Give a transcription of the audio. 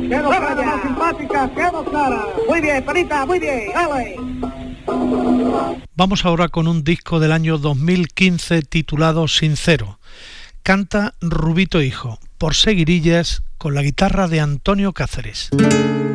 Quedó clara, más simpática, quedó clara. Muy bien, Perita, muy bien, ¡ale! Vamos ahora con un disco del año 2015 titulado Sincero. Canta Rubito Hijo, por Seguirillas, con la guitarra de Antonio Cáceres.